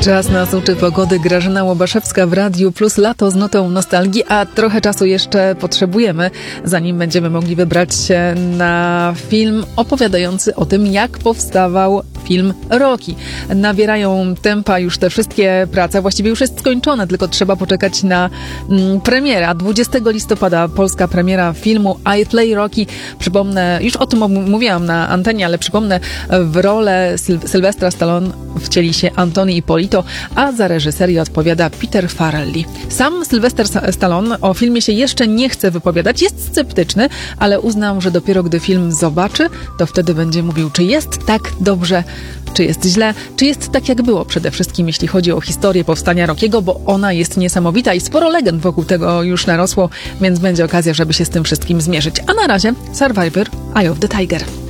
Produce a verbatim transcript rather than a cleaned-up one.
Czas nas uczy pogody. Grażyna Łobaszewska w Radiu Plus. Lato z notą nostalgii, a trochę czasu jeszcze potrzebujemy, zanim będziemy mogli wybrać się na film opowiadający o tym, jak powstawał film Rocky. Nabierają tempa już te wszystkie prace, właściwie już jest skończone, tylko trzeba poczekać na mm, premierę. dwudziestego listopada polska premiera filmu I Play Rocky. Przypomnę, już o tym mówiłam na antenie, ale przypomnę, w rolę Syl- Sylwestra Stallone wcieli się Antony Ippolito, a za reżyserię odpowiada Peter Farrelly. Sam Sylwester Stallone o filmie się jeszcze nie chce wypowiadać, jest sceptyczny, ale uznał, że dopiero gdy film zobaczy, to wtedy będzie mówił, czy jest tak dobrze, czy jest źle, czy jest tak jak było przede wszystkim, jeśli chodzi o historię powstania Rockiego, bo ona jest niesamowita i sporo legend wokół tego już narosło, więc będzie okazja, żeby się z tym wszystkim zmierzyć. A na razie Survivor Eye of the Tiger.